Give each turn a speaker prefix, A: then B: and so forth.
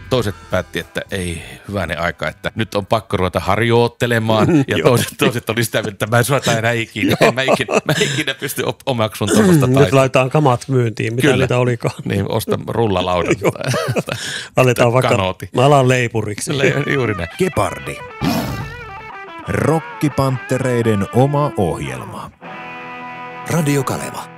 A: toiset päätti, että ei hyvänen aika, että nyt on pakko ruveta harjoittelemaan. Ja toiset oli sitä, että mä en suorata enää ikinä. Mä ikinä pysty omaksun tuollaista taitoa.
B: Nyt laitetaan kamat myyntiin, mitä niitä olikaan.
A: Niin, osta rullalaudan
B: Aletaan vaikka,
A: kanooti.
B: mä alan leipuriksi.
A: Juuri näin.
C: Gepardi. Rokkipanttereiden oma ohjelma. Radio Kaleva.